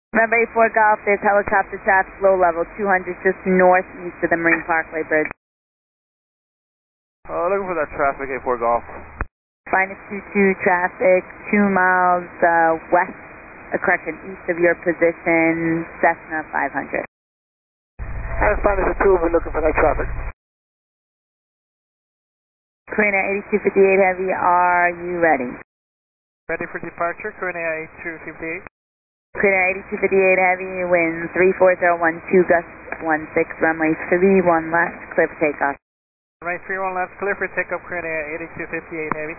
November 84 Golf, there's helicopter traffic, low level 200 just northeast of the Marine Parkway Bridge. Looking for that traffic, 84 Golf. Finest 22 traffic, 2 miles west, correction, east of your position, Cessna 500. Finest 2, we're looking for that traffic. Korean Air 8258 Heavy, are you ready? Ready for departure, Korean Air 8258. Korean Air 8258 Heavy, wind 34012, gust 16, runway 31 left, clear for takeoff. Runway 31 left, clear for takeoff, Korean Air 8258 Heavy.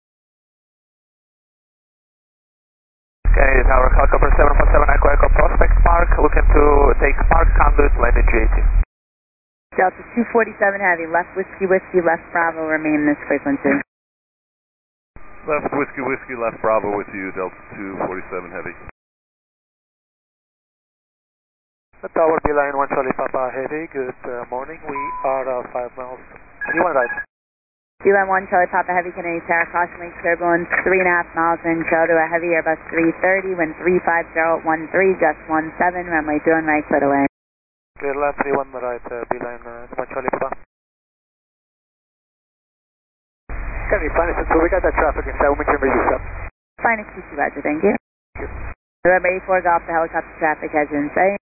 Kennedy Tower, helicopter 747, Echo Echo Prospect Park, looking to take Park Conduit, landing GAT. Delta 247 Heavy, left Whiskey Whiskey, left Bravo, remain this frequency. Left Whiskey Whiskey, left Bravo with you, Delta 247 Heavy. Tower Beeline 1 Charlie Papa Heavy, good morning. We are 5 miles. Do you want to ride? Beeline 1 Charlie Papa Heavy, Kennedy Tower, caution lake turbulence 3.5 miles in, show to a heavy Airbus 330, wind 35013, gust 17, runway 21 right, clear away. Clear land 31 right, Beeline 1 Charlie Papa. Kennedy, finest 2, we got that traffic inside, we can release up. Finest 2, roger, thank you. November 84 Golf, the helicopter traffic has been sight.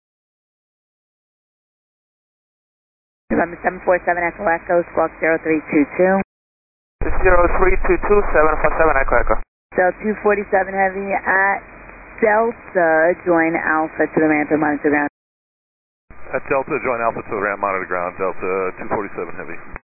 November 747 Echo Echo, squawk 0322. 0322, 747 Echo Echo. Delta 247 Heavy at Delta, join Alpha to the ramp and monitor ground. At Delta, join Alpha to the ramp, monitor ground, Delta 247 Heavy.